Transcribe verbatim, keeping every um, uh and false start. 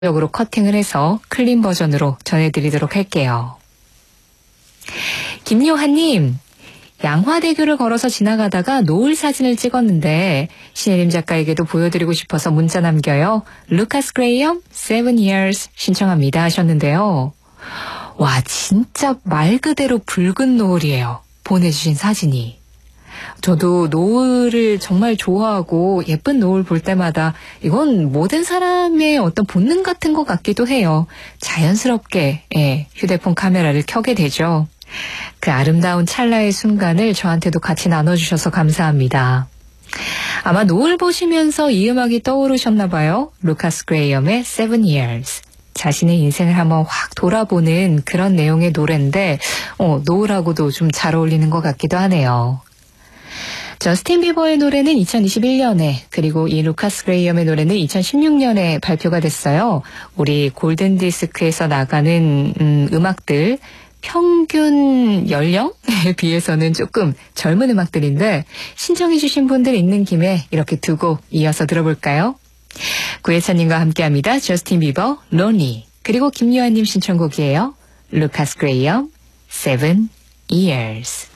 역으로 커팅을 해서 클린 버전으로 전해드리도록 할게요. 김요한님, 양화대교를 걸어서 지나가다가 노을 사진을 찍었는데 신혜림 작가에게도 보여드리고 싶어서 문자 남겨요. 루카스 그레이엄 seven years 신청합니다 하셨는데요. 와, 진짜 말 그대로 붉은 노을이에요. 보내주신 사진이. 저도 노을을 정말 좋아하고 예쁜 노을 볼 때마다 이건 모든 사람의 어떤 본능 같은 것 같기도 해요. 자연스럽게 예, 휴대폰 카메라를 켜게 되죠. 그 아름다운 찰나의 순간을 저한테도 같이 나눠주셔서 감사합니다. 아마 노을 보시면서 이 음악이 떠오르셨나 봐요. 루카스 그레이엄의 seven years. 자신의 인생을 한번 확 돌아보는 그런 내용의 노래인데 어, 노을하고도 좀 잘 어울리는 것 같기도 하네요. 저스틴 비버의 노래는 이천이십일 년에 그리고 이 루카스 그레이엄의 노래는 이천십육 년에 발표가 됐어요. 우리 골든디스크에서 나가는 음, 음악들 평균 연령에 비해서는 조금 젊은 음악들인데 신청해 주신 분들 있는 김에 이렇게 두 곡 이어서 들어볼까요? 구혜찬님과 함께합니다. 저스틴 비버, Lonely. 그리고 김요한님 신청곡이에요. 루카스 그레이엄, seven years.